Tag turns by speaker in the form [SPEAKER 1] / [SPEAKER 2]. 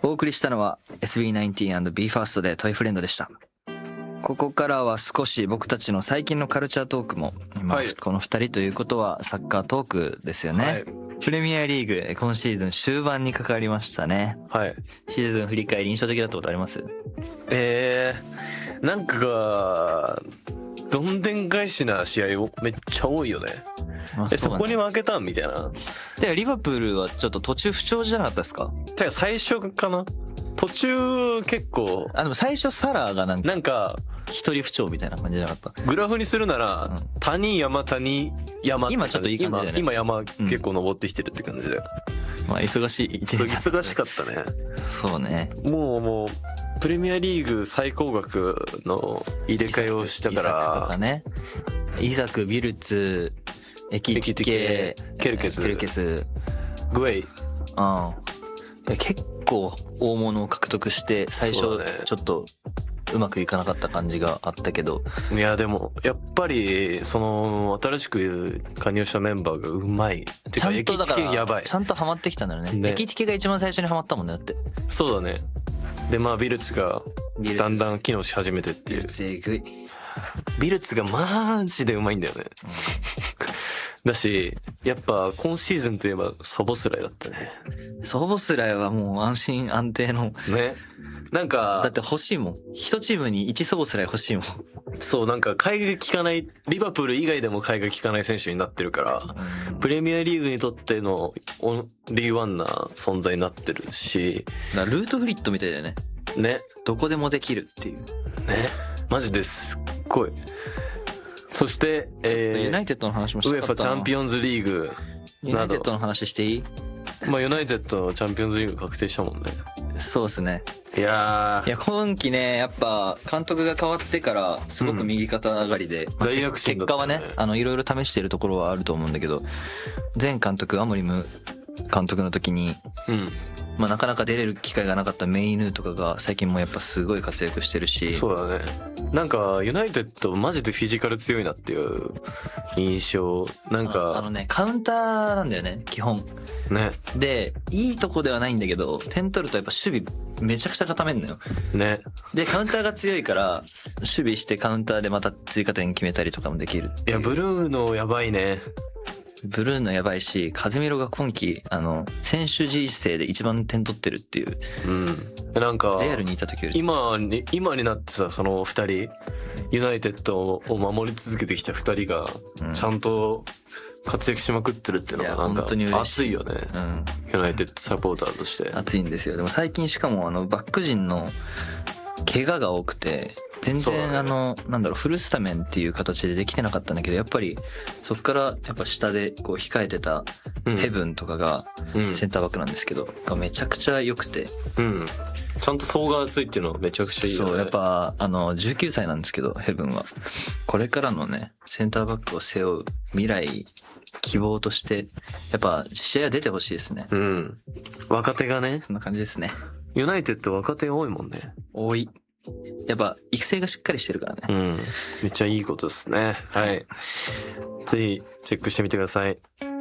[SPEAKER 1] お送りしたのは SB19& BE:FIRST でトイフレンドでした。ここからは少し僕たちの最近のカルチャートークも、まあ
[SPEAKER 2] はい
[SPEAKER 1] この2人ということはサッカートークですよね、
[SPEAKER 2] はい
[SPEAKER 1] プレミアリーグ今シーズン終盤にかかりましたね。
[SPEAKER 2] はい。
[SPEAKER 1] シーズン振り返り印象的だったことあります？
[SPEAKER 2] なんかどんでん返しな試合をめっちゃ多いよね。そこに負けたんみたいな。
[SPEAKER 1] でリバプールはちょっと途中不調じゃなかったですか？
[SPEAKER 2] てか最初かな。途中結構
[SPEAKER 1] でも最初サラーがなんか一人不調みたいな感じじゃなかった？
[SPEAKER 2] グラフにするなら、谷山って感じ
[SPEAKER 1] 今ちょっといい感じだよね。
[SPEAKER 2] 今山結構登ってきてるって感じだよ。
[SPEAKER 1] まあ忙しい一年。
[SPEAKER 2] 忙しかったね。
[SPEAKER 1] そうね。
[SPEAKER 2] もうプレミアリーグ最高額の入れ替えをしたから。
[SPEAKER 1] イサクとかね。イサク、ビルツ、エキティケ、
[SPEAKER 2] ケルケス、グエイ。
[SPEAKER 1] 結構大物を獲得して最初ちょっとうまくいかなかった感じがあったけど、
[SPEAKER 2] いやでもやっぱりその新しく加入したメンバーがうまい。
[SPEAKER 1] ちゃんとだから
[SPEAKER 2] やばい。
[SPEAKER 1] ちゃんとハマってきたんだよね。エキティケが一番最初にハマったもんね。だって
[SPEAKER 2] そうだね。でまあビルツがだんだん機能し始めてっていう。ビルツがマジでうまいんだよね、だしやっぱ今シーズンといえばソボスライだったね。
[SPEAKER 1] ソボスライはもう安心安定の
[SPEAKER 2] ね。なんか
[SPEAKER 1] だって欲しいもん。一チームに1ソボスライ欲しいもん。
[SPEAKER 2] そう、なんか替えが利かない、リバプール以外でも替えが利かない選手になってるから、プレミアリーグにとってのオンリーワンな存在になってるし、
[SPEAKER 1] ルートフリットみたいだよね。
[SPEAKER 2] ね。
[SPEAKER 1] どこでもできるっていう。
[SPEAKER 2] ね。マジですっごい。そして、
[SPEAKER 1] ユナイテッドの話もしたかったな。
[SPEAKER 2] ウェファチャンピオンズリーグなど。
[SPEAKER 1] ユナイテッドの話していい？
[SPEAKER 2] まあユナイテッドのチャンピオンズリーグ確定したもんね。
[SPEAKER 1] そうですね。
[SPEAKER 2] いや
[SPEAKER 1] 今季ねやっぱ監督が変わってからすごく右肩上がりで、
[SPEAKER 2] 大躍進だったね。
[SPEAKER 1] 結果はねいろいろ試してるところはあると思うんだけど、前監督アモリム監督の時に、まあなかなか出れる機会がなかったメイヌとかが最近もやっぱすごい活躍してるし。
[SPEAKER 2] そうだね。なんかユナイテッドマジでフィジカル強いなっていう印象。なんか
[SPEAKER 1] カウンターなんだよね基本
[SPEAKER 2] ね。
[SPEAKER 1] でいいとこではないんだけど、点取るとやっぱ守備めちゃくちゃ固めんのよ
[SPEAKER 2] ね。で
[SPEAKER 1] カウンターが強いから守備してカウンターでまた追加点決めたりとかもできる。
[SPEAKER 2] いやブルーノやばいね。
[SPEAKER 1] ブルーノやばいし、カゼミロが今季選手人生で一番点取ってるっていう。
[SPEAKER 2] なんか
[SPEAKER 1] レアルにいた時より
[SPEAKER 2] 今になってさ、その2人ユナイテッドを守り続けてきた2人がちゃんと活躍しまくってるっていうのがなんか熱いよね。ユナイテッドサポーターとして
[SPEAKER 1] 熱いんですよ。でも最近しかもバック陣の怪我が多くて全然フルスタメンっていう形でできてなかったんだけど、やっぱりそっからやっぱ下でこう控えてたヘブンとかがセンターバックなんですけど、がめちゃくちゃ良くて、
[SPEAKER 2] ちゃんと層が厚いっていうのはめちゃくちゃいいよね。
[SPEAKER 1] そうやっぱ19歳なんですけどヘブンはこれからのねセンターバックを背負う未来希望としてやっぱ試合は出てほしいですね。
[SPEAKER 2] 若手がね。
[SPEAKER 1] そんな感じですね。
[SPEAKER 2] ユナイテッド若手多いもんね。
[SPEAKER 1] 多い。やっぱ育成がしっかりしてるからね。
[SPEAKER 2] めっちゃいいことですね。はい。ぜひチェックしてみてください。